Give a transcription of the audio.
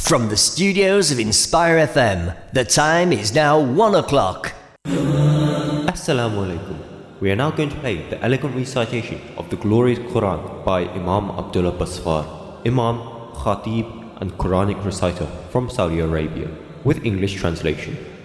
From the studios of Inspire FM, the time is now 1 o'clock. Assalamu alaikum. We are now going to play the elegant recitation of the glorious Quran by Imam Abdullah Basfar, Imam, Khatib and Quranic reciter from Saudi Arabia, with English translation.